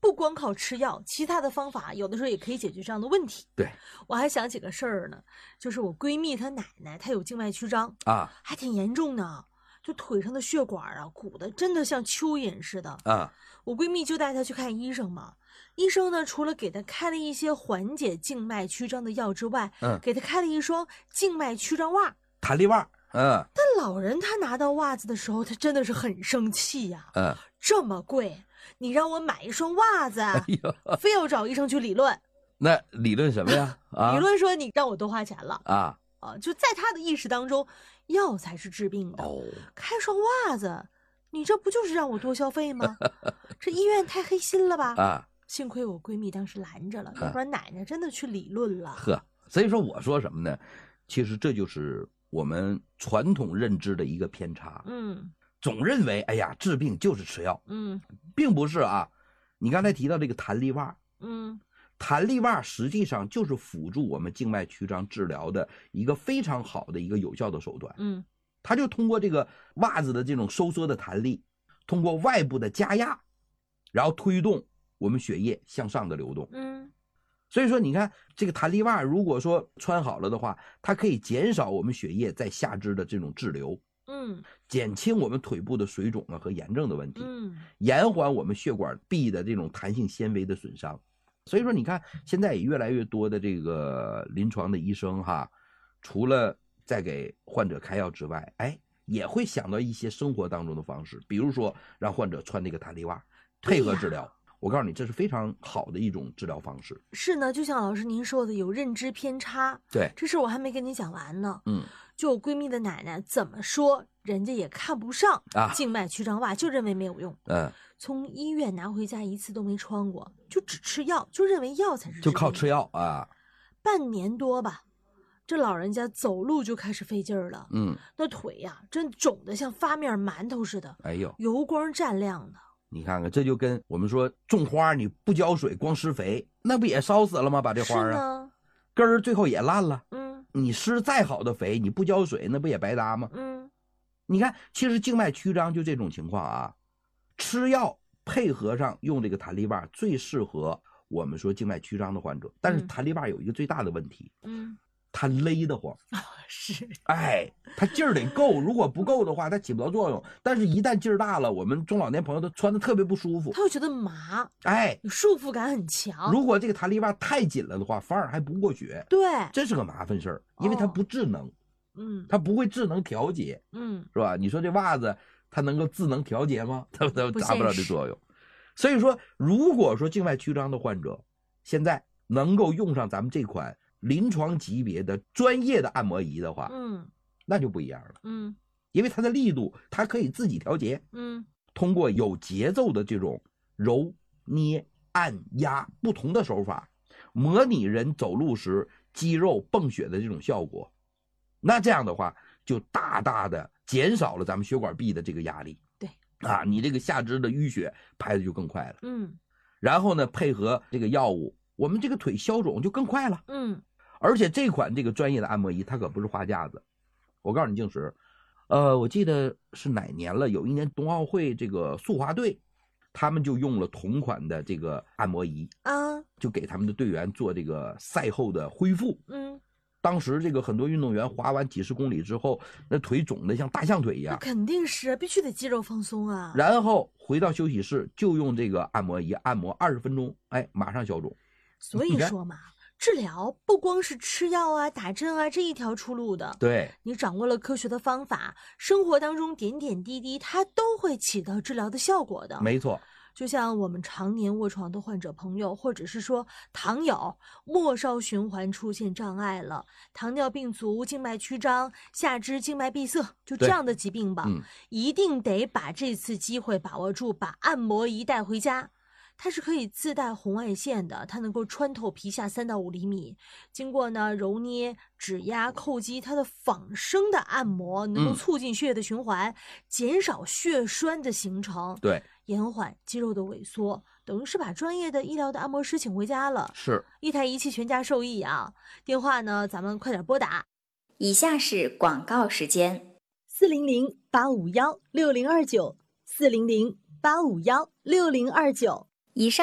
不光靠吃药，其他的方法有的时候也可以解决这样的问题。 对， 我还想起个事儿呢，就是我闺蜜她奶奶，她有静脉曲张啊， 还挺严重的，就腿上的血管啊鼓得真的像蚯蚓似的啊。 我闺蜜就带她去看医生嘛，医生呢除了给她开了一些缓解静脉曲张的药之外，给她开了一双静脉曲张袜， 弹力袜。 但老人他拿到袜子的时候，他真的是很生气呀。这么贵，你让我买一双袜子，非要找医生去理论。 那理论什么呀？ 理论说你让我多花钱了啊！ 就在他的意识当中，药才是治病的。开双袜子，你这不就是让我多消费吗？这医院太黑心了吧？幸亏我闺蜜当时拦着了，要不然奶奶真的去理论了。 所以说我说什么呢？其实这就是我们传统认知的一个偏差。总认为哎呀治病就是吃药。并不是啊。你刚才提到这个弹力袜，弹力袜实际上就是辅助我们静脉曲张治疗的一个非常好的一个有效的手段。它就通过这个袜子的这种收缩的弹力，通过外部的加压，然后推动我们血液向上的流动。所以说你看这个弹力袜如果说穿好了的话，它可以减少我们血液在下肢的这种滞留，减轻我们腿部的水肿和炎症的问题，延缓我们血管壁的这种弹性纤维的损伤。所以说你看现在也越来越多的这个临床的医生哈，除了在给患者开药之外，也会想到一些生活当中的方式，比如说让患者穿那个弹力袜配合治疗。我告诉你，这是非常好的一种治疗方式。 是呢，就像老师您说的，有认知偏差。 对， 这事我还没跟你讲完呢。就我闺蜜的奶奶怎么说，人家也看不上静脉曲张袜，就认为没有用。从医院拿回家一次都没穿过，就只吃药，就认为药才是治病， 就靠吃药啊。 半年多吧，这老人家走路就开始费劲儿了。那腿呀，真肿得像发面馒头似的。油光湛亮的。 你看看，这就跟我们说种花，你不浇水光施肥，那不也烧死了吗？把这花啊，根儿最后也烂了。你施再好的肥，你不浇水，那不也白搭吗？你看，其实静脉曲张就这种情况啊，吃药配合上用这个弹力袜最适合我们说静脉曲张的患者。但是弹力袜有一个最大的问题，它勒得慌。 是， 它劲儿得够，如果不够的话，它起不到作用。但是，一旦劲儿大了，我们中老年朋友都穿的特别不舒服， 他会觉得麻，束缚感很强。 如果这个弹力袜太紧了的话，反而还不过血， 对， 这是个麻烦事儿，因为它不智能，它不会智能调节，是吧？你说这袜子它能够智能调节吗？它达不了这作用。所以说，如果说静脉曲张的患者现在能够用上咱们这款临床级别的专业的按摩仪的话，那就不一样了。因为它的力度它可以自己调节，通过有节奏的这种揉捏按压不同的手法，模拟人走路时肌肉泵血的这种效果。那这样的话就大大的减少了咱们血管壁的这个压力。 对你这个下肢的淤血排的就更快了。然后呢，配合这个药物，我们这个腿消肿就更快了。而且这款这个专业的按摩仪它可不是花架子。我告诉你，静石，我记得是哪年了，有一年冬奥会这个速滑队他们就用了同款的这个按摩仪就给他们的队员做这个赛后的恢复。当时这个很多运动员滑完几十公里之后，那腿肿得像大象腿一样。 肯定是必须得肌肉放松啊。 然后回到休息室就用这个按摩仪按摩20分钟，马上消肿。 所以说嘛，治疗不光是吃药啊打针啊这一条出路的。 对， 你掌握了科学的方法，生活当中点点滴滴它都会起到治疗的效果的。 没错。 就像我们常年卧床的患者朋友，或者是说糖友末梢循环出现障碍了，糖尿病足、静脉曲张、下肢静脉闭塞，就这样的疾病吧，一定得把这次机会把握住，把按摩仪带回家。它是可以自带红外线的，它能够穿透皮下3到5厘米，经过呢揉捏、指压、叩击，它的仿生的按摩能够促进血液的循环，减少血栓的形成， 对， 延缓肌肉的萎缩，等于是把专业的医疗的按摩师请回家了， 是一台仪器全家受益啊！电话呢，咱们快点拨打。 以下是广告时间 ：400-851-6029，400-851-6029。以上